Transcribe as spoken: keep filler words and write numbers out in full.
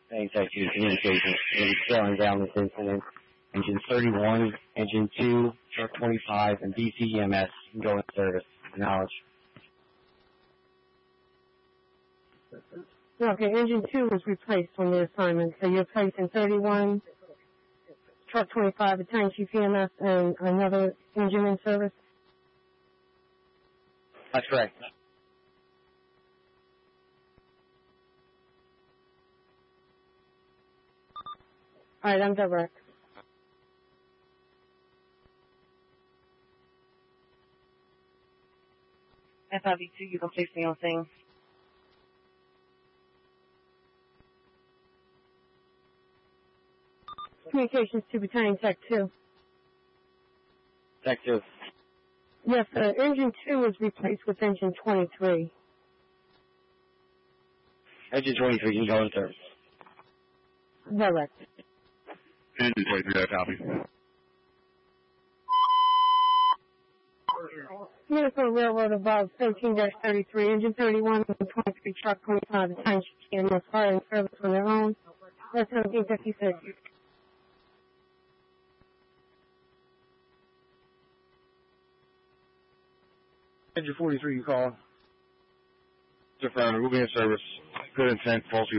Thanks, actually, communications. We're going to be scaling down this incident. Engine thirty-one, Engine two, Truck twenty-five, and D C E M S can go in service. Acknowledge. Okay, Engine two was replaced on the assignment, so you're placing thirty-one, Truck twenty-five, Battalion Chief E M S, and another engine in service? That's correct. All right, I'm direct. F I V two, you can place me on scene. Communications to Battalion Tech two. Tech two. Yes, uh, Engine two was replaced with Engine twenty-three. Engine twenty-three can go in service. Direct. Engine twenty-three, I copy. Minnesota Railroad above thirteen dash thirty-three, Engine thirty-one and twenty-three, Truck twenty-five, Battalion Chief E M S are in service on their own. That's seventeen fifty-six. Engine forty-three, you call. Affirmative, we'll be in service. Good intent, false